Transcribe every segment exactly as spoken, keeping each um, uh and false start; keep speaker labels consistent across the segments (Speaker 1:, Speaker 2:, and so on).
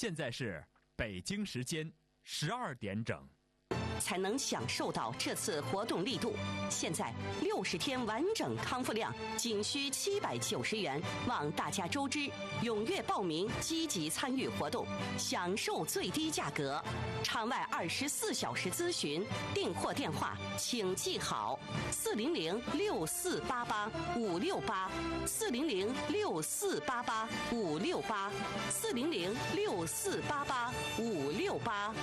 Speaker 1: 现在是北京时间十二点整。
Speaker 2: 才能享受到这次活动力度。现在六十天完整康复量仅需七百九十元，望大家周知，踊跃报名，积极参与活动，享受最低价格。场外二十四小时咨询，订货电话请记好：四零零六四八八五六八，四零零六四八八五六八，四零零六四八八五六八。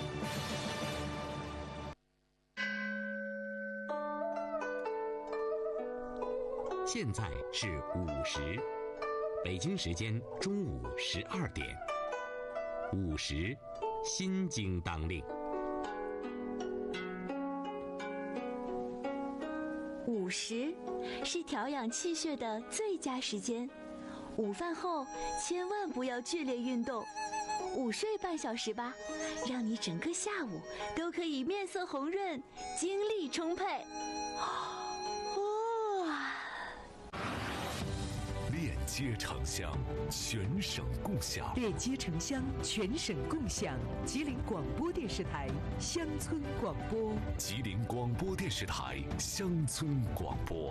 Speaker 3: 现在是午时，北京时间中午十二点。午时，心经当令。
Speaker 4: 午时是调养气血的最佳时间，午饭后千万不要剧烈运动，午睡半小时吧，让你整个下午都可以面色红润，精力充沛。
Speaker 5: 链接城乡，全省共享。
Speaker 6: 链接城乡，全省共享。吉林广播电视台乡村广播。
Speaker 5: 吉林广播电视台乡村广播。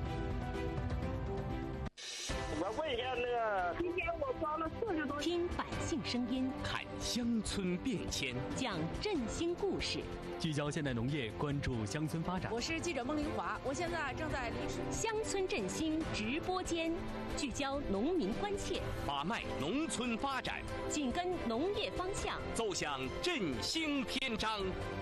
Speaker 7: 我问一下那个，今天我装了四十多。
Speaker 8: 听百姓声音，
Speaker 3: 看乡村变迁，
Speaker 8: 讲振兴故事，
Speaker 9: 聚焦现代农业，关注乡村发展。
Speaker 10: 我是记者孟玲华，我现在正在离水
Speaker 8: 乡村振兴直播间，聚焦农民关切，
Speaker 3: 把脉农村发展，
Speaker 8: 紧跟农业方向，
Speaker 3: 奏响振兴篇章。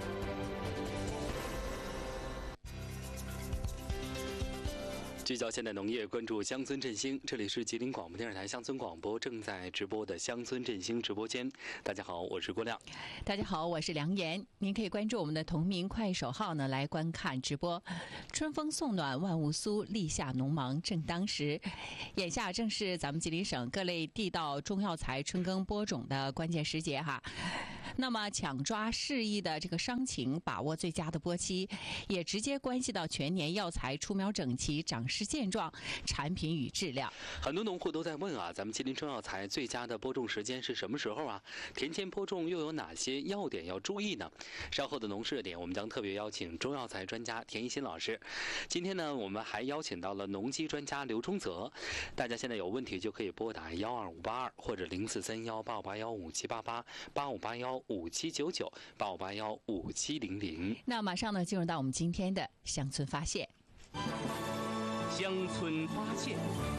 Speaker 3: 聚焦现代农业，关注乡村振兴。这里是吉林广播电视台乡村广播正在直播的乡村振兴直播间。大家好，我是郭亮。
Speaker 11: 大家好，我是梁岩。您可以关注我们的同名快手号呢，来观看直播。春风送暖万物苏，立夏农忙正当时。眼下正是咱们吉林省各类地道中药材春耕播种的关键时节哈。那么抢抓适宜的这个商情，把握最佳的播期，也直接关系到全年药材出苗整齐、长势健壮、产品与质量。
Speaker 3: 很多农户都在问啊，咱们吉林中药材最佳的播种时间是什么时候啊？田间播种又有哪些要点要注意呢？稍后的农事热点，我们将特别邀请中药材专家田一新老师。今天呢，我们还邀请到了农机专家刘忠泽。大家现在有问题就可以拨打幺二五八二或者零四三幺八五八幺五七八八八五八幺五七九九八五八幺五七零零。
Speaker 11: 那马上呢，进入到我们今天的乡村发现。
Speaker 3: 乡村发现。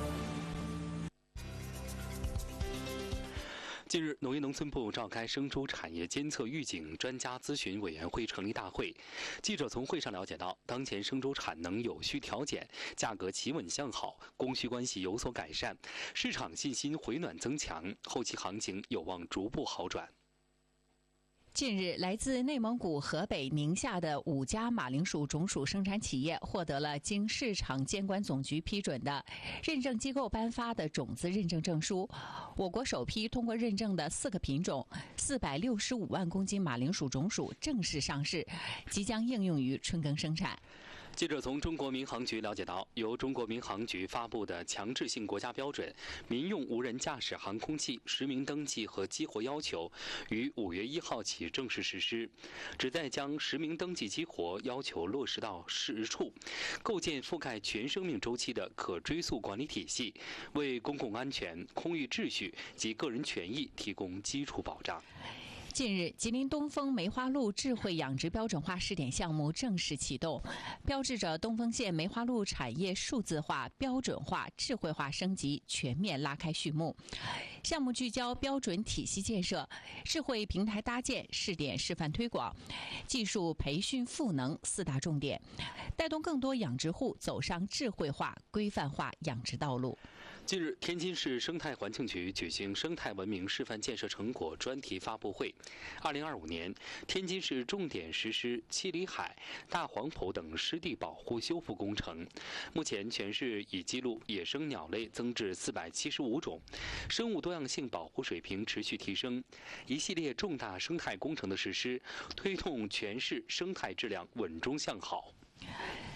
Speaker 3: 近日，农业农村部召开生猪产业监测预警专家咨询委员会成立大会。记者从会上了解到，当前生猪产能有序调减，价格企稳向好，供需关系有所改善，市场信心回暖增强，后期行情有望逐步好转。
Speaker 11: 近日，来自内蒙古、河北、宁夏的五家马铃薯种属生产企业获得了经市场监管总局批准的认证机构颁发的种子认证证书。我国首批通过认证的四个品种、四百六十五万公斤马铃薯种属正式上市，即将应用于春耕生产。
Speaker 3: 记者从中国民航局了解到，由中国民航局发布的强制性国家标准《民用无人驾驶航空器实名登记和激活要求》于五月一号起正式实施，旨在将实名登记激活要求落实到实处，构建覆盖全生命周期的可追溯管理体系，为公共安全、空域秩序及个人权益提供基础保障。
Speaker 11: 近日，吉林东风梅花鹿智慧养殖标准化试点项目正式启动，标志着东风县梅花鹿产业数字化、标准化、智慧化升级全面拉开序幕。项目聚焦标准体系建设、智慧平台搭建、试点示范推广、技术培训赋能四大重点，带动更多养殖户走上智慧化、规范化养殖道路。
Speaker 3: 近日，天津市生态环境局举行生态文明示范建设成果专题发布会。二零二五年，天津市重点实施七里海、大黄埔等湿地保护修复工程。目前，全市已记录野生鸟类增至四百七十五种，生物多样性保护水平持续提升。一系列重大生态工程的实施，推动全市生态质量稳中向好。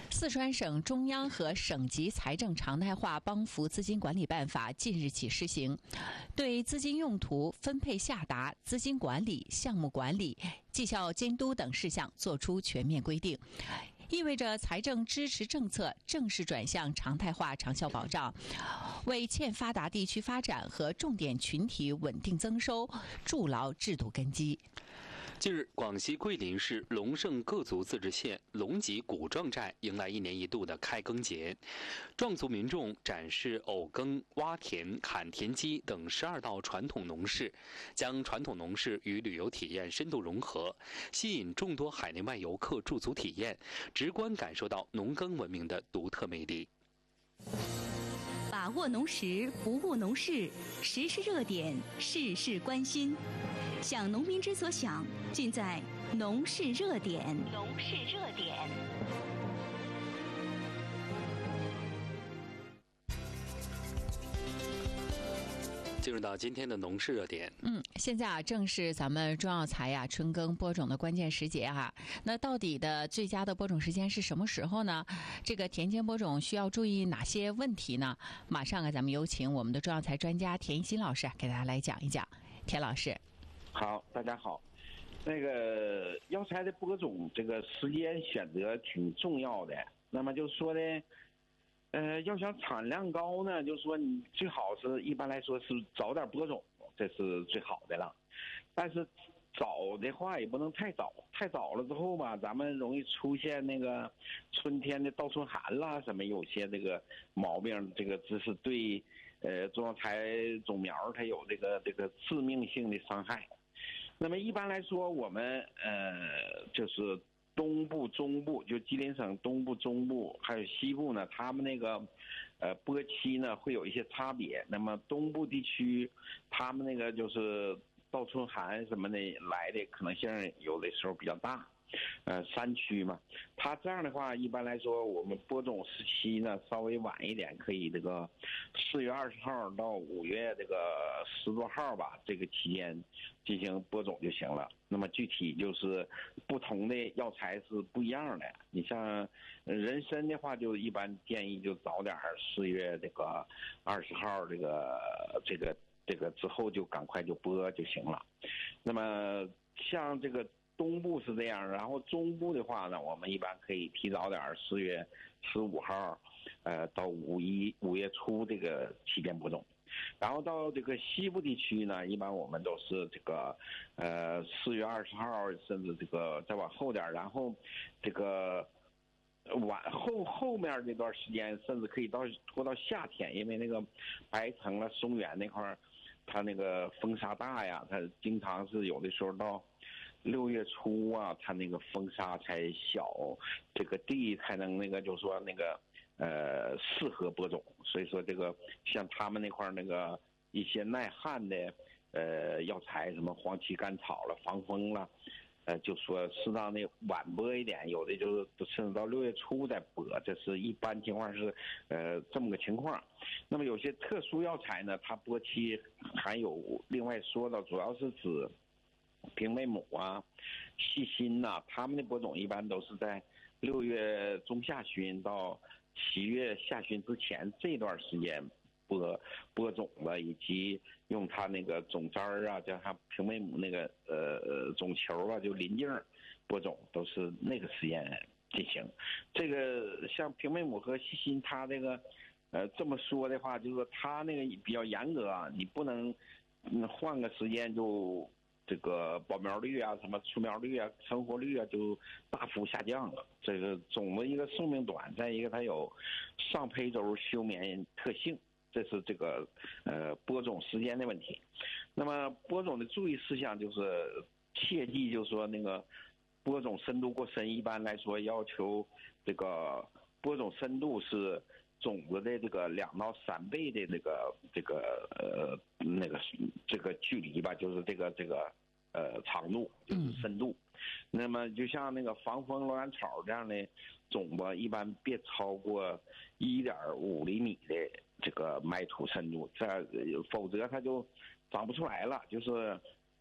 Speaker 11: 四川省中央和省级财政常态化帮扶资金管理办法近日起施行，对资金用途、分配下达、资金管理、项目管理、绩效监督等事项作出全面规定，意味着财政支持政策正式转向常态化长效保障，为欠发达地区发展和重点群体稳定增收筑牢制度根基。
Speaker 3: 近日，广西桂林市龙胜各族自治县龙脊古壮寨迎来一年一度的开耕节，壮族民众展示偶耕、挖田、砍田机等十二道传统农事，将传统农事与旅游体验深度融合，吸引众多海内外游客驻足体验，直观感受到农耕文明的独特魅力。
Speaker 8: 把握农时，不误农事，时事热点，事事关心。想农民之所想，尽在农事热点。农事热点。
Speaker 3: 进入到今天的农事热点。
Speaker 11: 嗯，现在啊，正是咱们中药材呀、春耕播种的关键时节哈、啊。那到底的最佳的播种时间是什么时候呢？这个田间播种需要注意哪些问题呢？马上啊，咱们有请我们的中药材专家田一新老师给大家来讲一讲。田老师，
Speaker 12: 好，大家好。那个药材的播种这个时间选择挺重要的。那么就是说呢。呃，要想产量高呢，就是说你最好是一般来说是早点播种，这是最好的了。但是早的话也不能太早，太早了之后吧，咱们容易出现那个春天的倒春寒啦，什么有些这个毛病，这个只是对呃中药材种苗它有这个这个致命性的伤害。那么一般来说，我们呃就是。东部、中部，就吉林省东部、中部还有西部呢，他们那个，呃，播期呢会有一些差别。那么东部地区，他们那个就是倒春寒什么的来的可能性有的时候比较大。呃，山区嘛，它这样的话，一般来说，我们播种时期呢稍微晚一点，可以这个四月二十号到五月这个十多号吧，这个期间进行播种就行了。那么具体就是不同的药材是不一样的。你像人参的话，就一般建议就早点，四月这个二十号这个这个这个之后就赶快就播就行了。那么像这个。东部是这样，然后中部的话呢，我们一般可以提早点，四月十五号，呃，到五一五月初这个期间播种。然后到这个西部地区呢，一般我们都是这个，呃，四月二十号，甚至这个再往后点，然后这个晚后后面这段时间，甚至可以到拖到夏天，因为那个白城了、松原那块儿，它那个风沙大呀，它经常是有的时候到。六月初啊，它那个风沙才小，这个地才能那个，就是说那个呃适合播种。所以说这个像他们那块那个一些耐旱的呃药材，什么黄芪甘草了、防风了，呃就说适当的晚播一点，有的就是甚至到六月初再播，这是一般情况是呃这么个情况。那么有些特殊药材呢，它播期还有另外说到，主要是指。平贝母啊、细辛呐、啊，他们的播种一般都是在六月中下旬到七月下旬之前这段时间播播种了，以及用它那个种秧儿啊，加上平贝母那个呃种球啊，就鳞茎播种，都是那个时间进行。这个像平贝母和细辛，它这个呃这么说的话，就是说它那个比较严格啊，你不能嗯换个时间就。这个保苗率啊，什么出苗率啊，成活率啊，就大幅下降了。这个种子一个寿命短，再一个它有上胚轴休眠特性，这是这个呃播种时间的问题。那么播种的注意事项就是切记，就是说那个播种深度过深，一般来说要求这个播种深度是。种子的这个两到三倍的这个这个呃那个这个距离吧，就是这个这个呃长度，就是深度。那么就像那个防风罗兰草这样的种子，一般别超过一点五厘米的这个埋土深度，这否则它就长不出来了。就是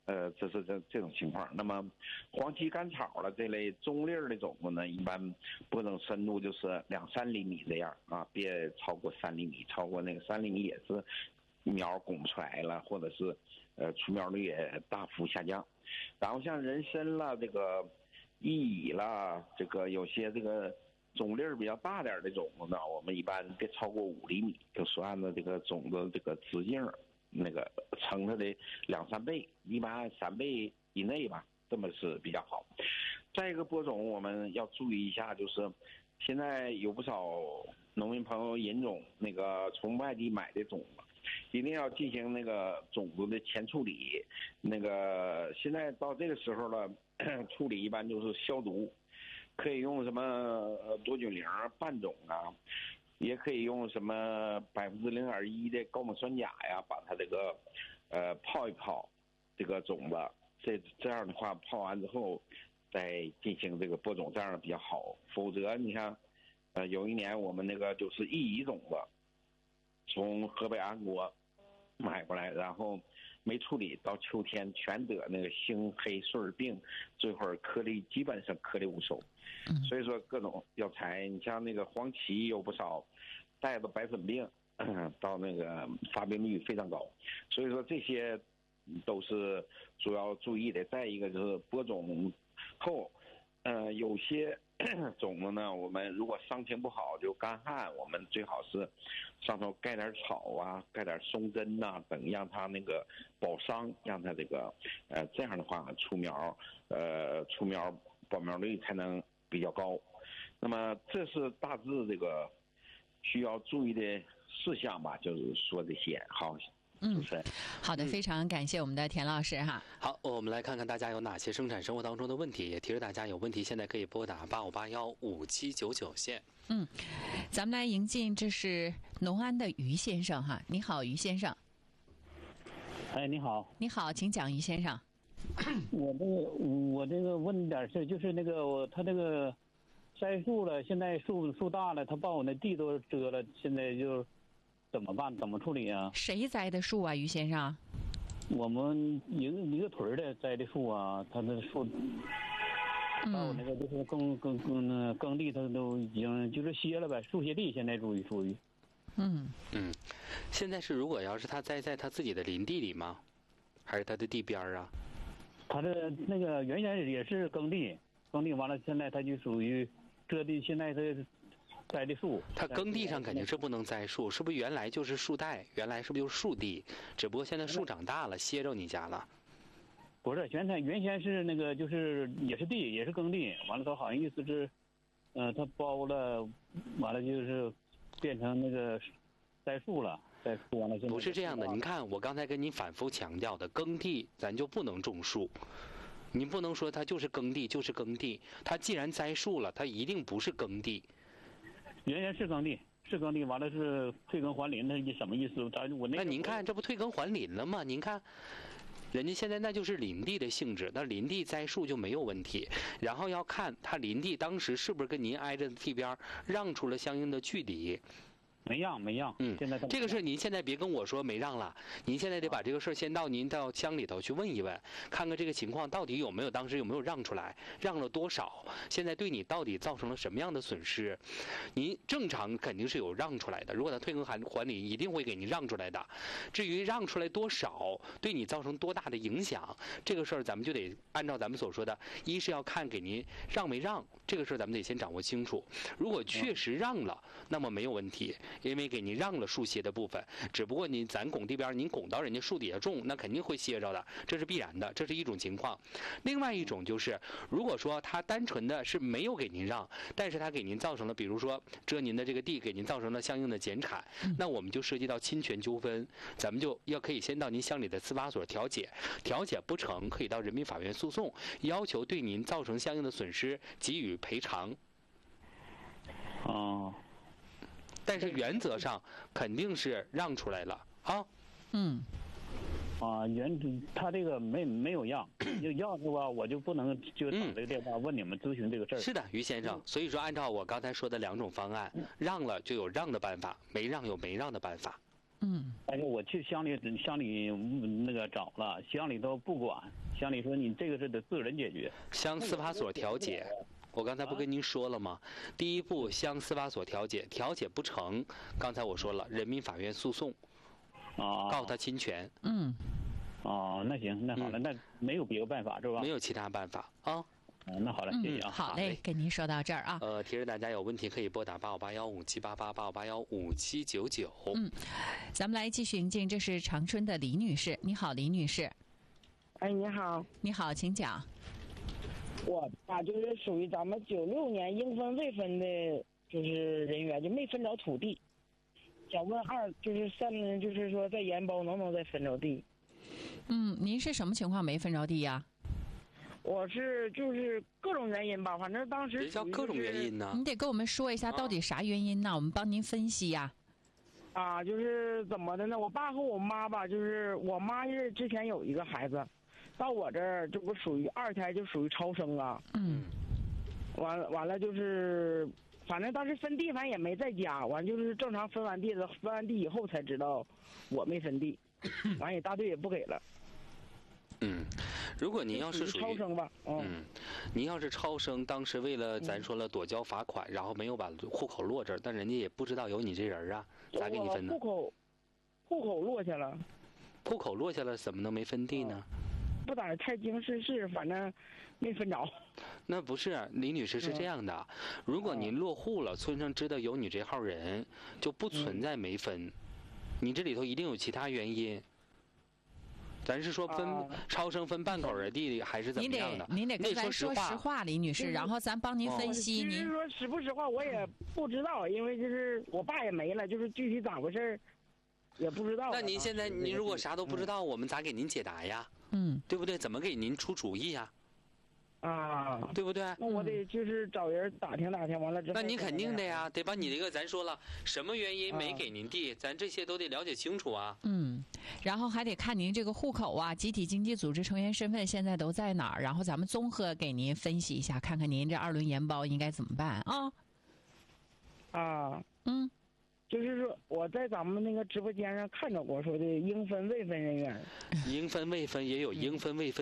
Speaker 12: 呃，这是这这种情况。那么黄芪甘草了这类中粒的种子呢，一般播种深度就是两三厘米这样啊，别超过三厘米，超过那个三厘米也是苗拱不出来了，或者是呃出苗率也大幅下降。然后像人参了，这个薏苡了，这个有些这个种粒比较大点的种子呢，我们一般别超过五厘米，就是按照这个种子这个直径那个乘它的两三倍，一般按三倍以内吧，这么是比较好。再一个播种我们要注意一下，就是现在有不少农民朋友引种那个从外地买的种子，一定要进行那个种子的前处理。那个现在到这个时候了，处理一般就是消毒，可以用什么多菌灵拌种啊，也可以用什么百分之零点一的高锰酸钾呀，把它这个呃泡一泡这个种子，这这样的话泡完之后再进行这个播种，这样比较好。否则你看，呃有一年我们那个就是薏苡种子从河北安国买过来，然后没处理，到秋天全得那个星黑穗病，最后颗粒基本上颗粒无收。所以说各种药材，你像那个黄芪有不少带的白粉病，到那个发病率非常高，所以说这些都是主要注意的。再一个就是播种后，呃，有些种子呢，我们如果伤情不好就干旱，我们最好是上头盖点草啊，盖点松针呐、等，让它那个保伤，让它这个呃这样的话出苗，呃出苗保苗率才能比较高。那么这是大致这个需要注意的事项吧，就是说这些。好。
Speaker 11: 嗯，好的，非常感谢我们的田老师哈。
Speaker 3: 好，我们来看看大家有哪些生产生活当中的问题，也提示大家有问题现在可以拨打八五八幺五七九九线。
Speaker 11: 嗯，咱们来迎进，这是农安的于先生哈。你好，于先生。
Speaker 13: 哎，你好。
Speaker 11: 你好，请讲，于先生。
Speaker 13: 我这个我这个问点事，就是那个我他这个栽树了，现在树树大了，他把我那地都遮了，现在就。怎么办？怎么处理啊？
Speaker 11: 谁栽的树啊，于先生？
Speaker 13: 我们一个一个屯的栽的树啊，他那树，把我那个就是耕耕耕那耕地，他都已经就是歇了呗，树歇地，现在属于属于。
Speaker 11: 嗯
Speaker 3: 嗯，现在是如果要是他栽在他自己的林地里吗？还是他的地边啊？
Speaker 13: 他的那个原先也是耕地，耕地完了，现在他就属于这地，现在他。栽的树，
Speaker 3: 它耕地上肯定是不能栽树，是不是原来就是树带？原来是不是就是树地？只不过现在树长大了，歇着你家了。
Speaker 13: 不是，原先原先是那个就是也是地，也是耕地，完了他好像意思是，呃，他包了，完了就是变成那个栽树了，栽树完了。
Speaker 3: 不是这样的，您看我刚才跟您反复强调的，耕地咱就不能种树。您不能说它就是耕地就是耕地，它既然栽树了，它一定不是耕地。
Speaker 13: 原先是耕地，是耕地，完了是退耕还林，那什么意思？咱我那
Speaker 3: 那您看，这不退耕还林了吗？您看，人家现在那就是林地的性质，那林地栽树就没有问题。然后要看他林地当时是不是跟您挨着地边让出了相应的距离。
Speaker 13: 没让没让，
Speaker 3: 嗯，
Speaker 13: 现在
Speaker 3: 这个事您现在别跟我说没让了，您现在得把这个事先到您到乡里头去问一问，看看这个情况到底有没有当时有没有让出来，让了多少，现在对你到底造成了什么样的损失？您正常肯定是有让出来的，如果他退耕还还林，一定会给您让出来的。至于让出来多少，对你造成多大的影响，这个事儿咱们就得按照咱们所说的，一是要看给您让没让，这个事儿咱们得先掌握清楚。如果确实让了，那么没有问题。因为给您让了树歇的部分，只不过您咱拱地边，您拱到人家树底下种，那肯定会歇着的，这是必然的，这是一种情况。另外一种就是，如果说他单纯的是没有给您让，但是他给您造成了，比如说遮您的这个地，给您造成了相应的减产，那我们就涉及到侵权纠纷，咱们就要可以先到您乡里的司法所调解，调解不成，可以到人民法院诉讼，要求对您造成相应的损失给予赔偿。
Speaker 13: 哦。
Speaker 3: 但是原则上肯定是让出来了啊。
Speaker 11: 嗯。
Speaker 13: 啊，原他这个没没有让，要要的话我就不能就打这个电话问你们咨询这个事儿。
Speaker 3: 是的，于先生，所以说按照我刚才说的两种方案，让了就有让的办法，没让有没让的办法。
Speaker 11: 嗯。
Speaker 13: 但是我去乡里乡里那个找了，乡里头不管，乡里说你这个是得自人解决。
Speaker 3: 乡司法所调解。我刚才不跟您说了吗？第一步，乡司法所调解，调解不成，刚才我说了，人民法院诉讼，
Speaker 13: 啊，
Speaker 3: 告他侵权。
Speaker 11: 嗯，
Speaker 13: 哦，那行，那好了，嗯、那没有别的办法是吧？
Speaker 3: 没有其他办法啊。
Speaker 13: 啊，那好了，谢谢啊。
Speaker 11: 嗯、好嘞，跟您说到这儿啊。
Speaker 3: 呃，提示大家有问题可以拨打八五八幺五七八八八五八幺五七九九。
Speaker 11: 嗯，咱们来继续迎进，这是长春的李女士，你好，李女士。
Speaker 14: 哎，你好。
Speaker 11: 你好，请讲。
Speaker 14: 我吧就是属于咱们九六年应分未分的，就是人员就没分着土地，想问二就是三，就是说在延包能不能再分着地？
Speaker 11: 嗯，您是什么情况没分着地呀？
Speaker 14: 我是就是各种原因吧，反正当时
Speaker 3: 别叫各种原因呢。
Speaker 11: 你得跟我们说一下到底啥原因呢？啊、我们帮您分析呀。
Speaker 14: 啊，就是怎么的呢？我爸和我妈吧，就是我妈是之前有一个孩子。到我这儿，这不属于二胎，就属于超生啊。
Speaker 11: 嗯。
Speaker 14: 完了完了，就是反正当时分地，反正也没在家。完就是正常分完地了，分完地以后才知道我没分地，完也大队也不给了。
Speaker 3: 嗯，如果您要是属于
Speaker 14: 超生吧，
Speaker 3: 嗯，嗯您要是超生，当时为了咱说了躲交罚款，嗯、然后没有把户口落这儿，但人家也不知道有你这人啊，咋给你分呢？
Speaker 14: 户口户口落下了。
Speaker 3: 户口落下了，怎么能没分地呢？
Speaker 14: 嗯不咋太经世事，反正没分着。
Speaker 3: 那不是，李女士是这样的，嗯、如果您落户了，村上知道有你这号人，就不存在没分，嗯、你这里头一定有其他原因。咱是说分、啊、超生分半口的地还是怎么样的？
Speaker 11: 您得您得跟咱
Speaker 3: 说
Speaker 11: 实话，李女士，
Speaker 14: 嗯、
Speaker 11: 然后咱帮您分析。您、
Speaker 14: 哦、说实不实话，我也不知道，因为就是我爸也没了，就是具体咋回事也不知道。
Speaker 3: 那您现在您如果啥都不知道，嗯、我们咋给您解答呀？
Speaker 11: 嗯，
Speaker 3: 对不对？怎么给您出主意呀？
Speaker 14: 啊，
Speaker 3: 对不对？
Speaker 14: 那我得就是找人打听打听，完了之后。
Speaker 3: 那你肯定的呀，得把你这个咱说了，什么原因没给您地，啊、咱这些都得了解清楚啊。
Speaker 11: 嗯，然后还得看您这个户口啊、集体经济组织成员身份现在都在哪儿，然后咱们综合给您分析一下，看看您这二轮延包应该怎么办啊？
Speaker 14: 啊，
Speaker 11: 嗯。
Speaker 14: 就是说，我在咱们那个直播间上看着过，说的应分未分人员，
Speaker 3: 应分未分也有应分未分。